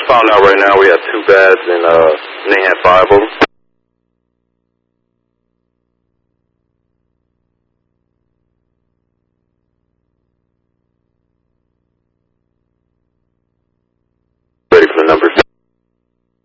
found out right now we have 2 bads and they had 5 of them.